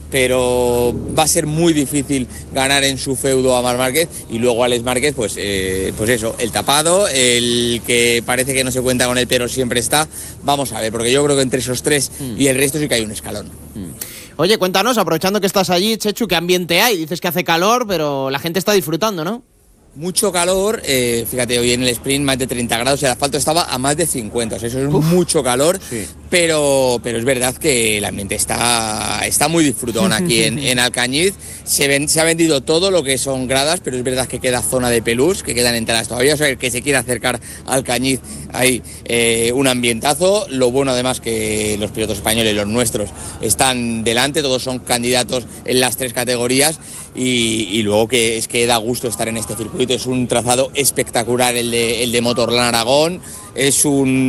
pero va a ser muy difícil ganar en su feudo a Marc Márquez. Y luego Alex Márquez, pues eso, el tapado, el que parece que no se cuenta con él, pero siempre está. Vamos a ver, porque yo creo que entre esos tres y el resto sí que hay un escalón. Oye, cuéntanos, aprovechando que estás allí, Chechu, ¿qué ambiente hay? Dices que hace calor, pero la gente está disfrutando, ¿no? Mucho calor, fíjate, hoy en el sprint más de 30 grados y el asfalto estaba a más de 50, o sea, eso es mucho calor, sí. pero es verdad que el ambiente está muy disfrutón aquí en Alcañiz. Se ha vendido todo lo que son gradas, pero es verdad que queda zona de pelús, que quedan entradas todavía, o sea, el que se quiera acercar a Alcañiz, hay un ambientazo. Lo bueno además que los pilotos españoles, los nuestros, están delante, todos son candidatos en las 3 categorías y luego que da gusto estar en este circuito. Es un trazado espectacular el de Motorland Aragón, es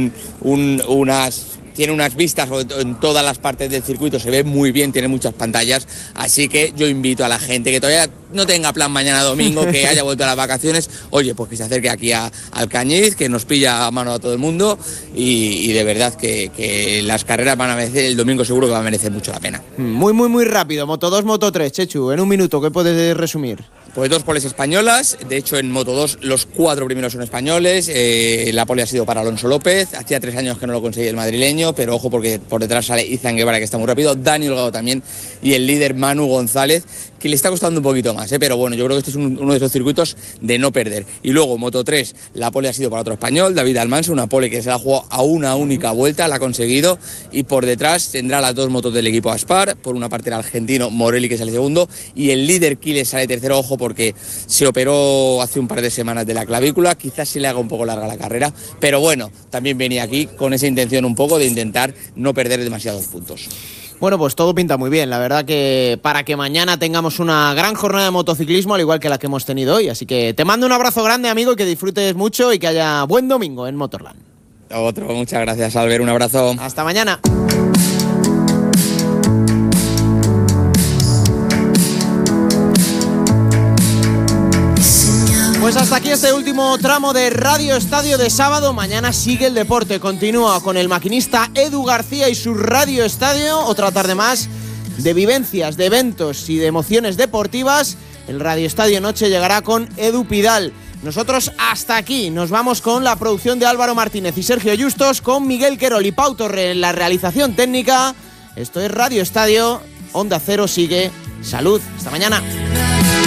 tiene unas vistas en todas las partes del circuito, se ve muy bien, tiene muchas pantallas, así que yo invito a la gente que todavía no tenga plan mañana domingo, que haya vuelto a las vacaciones, oye, pues que se acerque aquí a Alcañiz, que nos pilla a mano a todo el mundo y de verdad que las carreras van a merecer, el domingo seguro que va a merecer mucho la pena. Muy, muy, muy rápido, Moto 2, Moto 3, Chechu, en un minuto, ¿qué puedes resumir? Pues 2 poles españolas, de hecho en Moto 2 los 4 primeros son españoles, la pole ha sido para Alonso López, hacía 3 años que no lo conseguía el madrileño, pero ojo porque por detrás sale Izan Guevara, que está muy rápido, Dani Holgado también, y el líder Manu González, que le está costando un poquito más, pero bueno, yo creo que este es uno de esos circuitos de no perder. Y luego Moto 3, la pole ha sido para otro español, David Almanso, una pole que se la ha jugado a una única vuelta, la ha conseguido, y por detrás tendrá las 2 motos del equipo Aspar, por una parte el argentino Morelli, que sale segundo, y el líder Quiles sale tercero, ojo porque se operó hace un par de semanas de la clavícula, quizás se le haga un poco larga la carrera, pero bueno, también venía aquí con esa intención un poco de intentar no perder demasiados puntos. Bueno, pues todo pinta muy bien, la verdad que para que mañana tengamos una gran jornada de motociclismo, al igual que la que hemos tenido hoy, así que te mando un abrazo grande, amigo, y que disfrutes mucho y que haya buen domingo en Motorland. Muchas gracias, Albert, un abrazo. Hasta mañana. Pues hasta aquí este último tramo de Radio Estadio de sábado. Mañana sigue el deporte, continúa con el maquinista Edu García y su Radio Estadio. Otra tarde más de vivencias, de eventos y de emociones deportivas. El Radio Estadio Noche llegará con Edu Pidal. Nosotros hasta aquí, nos vamos con la producción de Álvaro Martínez y Sergio Justos, con Miguel Querol y Pau Torre en la realización técnica. Esto es Radio Estadio, Onda Cero sigue. Salud, hasta mañana.